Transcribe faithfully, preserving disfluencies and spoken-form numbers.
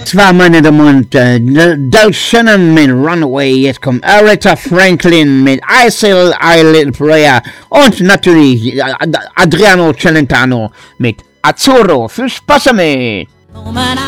Das war meine Damen und Herren, Del Shannon mit Runaway. Jetzt kommt Aretha Franklin mit I Say I Little Prayer und natürlich Adriano Celentano mit Azzurro. Viel Spaß damit!